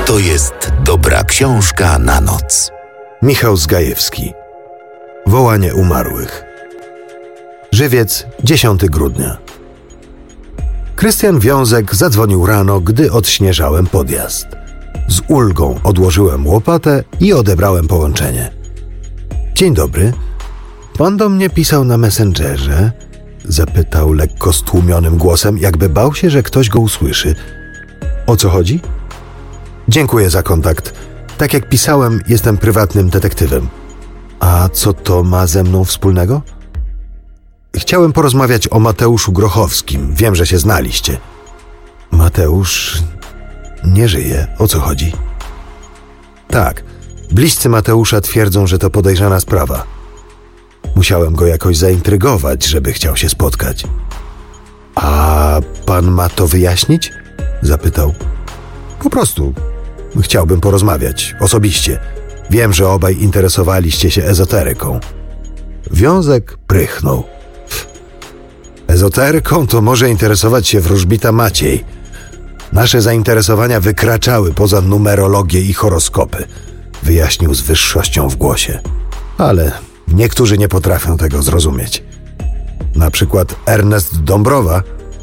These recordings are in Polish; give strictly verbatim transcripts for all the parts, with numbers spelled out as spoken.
to jest dobra książka na noc. Michał Zgajewski. Wołanie umarłych. Żywiec, dziesiątego grudnia. Krystian Wiązek zadzwonił rano, gdy odśnieżałem podjazd. Z ulgą odłożyłem łopatę i odebrałem połączenie. Dzień dobry. Pan do mnie pisał na Messengerze? Zapytał lekko stłumionym głosem, jakby bał się, że ktoś go usłyszy. O co chodzi? Dziękuję za kontakt. Tak jak pisałem, jestem prywatnym detektywem. A co to ma ze mną wspólnego? Chciałem porozmawiać o Mateuszu Grochowskim. Wiem, że się znaliście. Mateusz nie żyje. O co chodzi? Tak. Bliscy Mateusza twierdzą, że to podejrzana sprawa. Musiałem go jakoś zaintrygować, żeby chciał się spotkać. A pan ma to wyjaśnić? Zapytał. Po prostu. Chciałbym porozmawiać. Osobiście. Wiem, że obaj interesowaliście się ezoteryką. Wiązek prychnął. Ezoteryką to może interesować się wróżbita Maciej. Nasze zainteresowania wykraczały poza numerologię i horoskopy. Wyjaśnił z wyższością w głosie. Ale niektórzy nie potrafią tego zrozumieć. Na przykład Ernest Dąbrowa.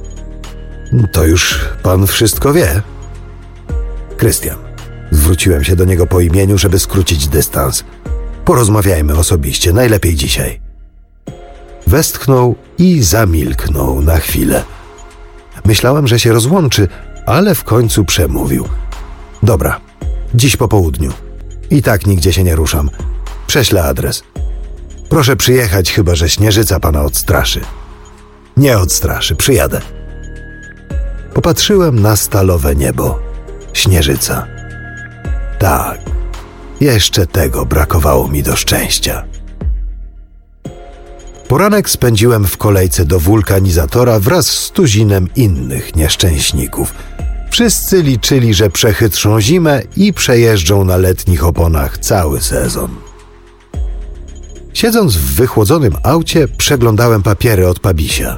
To już pan wszystko wie. Krystian. Zwróciłem się do niego po imieniu, żeby skrócić dystans. Porozmawiajmy osobiście, najlepiej dzisiaj. Westchnął i zamilknął na chwilę. Myślałem, że się rozłączy, ale w końcu przemówił. Dobra, dziś po południu. I tak nigdzie się nie ruszam. Prześlę adres. Proszę przyjechać, chyba że śnieżyca pana odstraszy. Nie odstraszy, przyjadę. Popatrzyłem na stalowe niebo. Śnieżyca. Tak, jeszcze tego brakowało mi do szczęścia. Poranek spędziłem w kolejce do wulkanizatora wraz z tuzinem innych nieszczęśników. Wszyscy liczyli, że przechytrzą zimę i przejeżdżą na letnich oponach cały sezon. Siedząc w wychłodzonym aucie, przeglądałem papiery od Pabisia.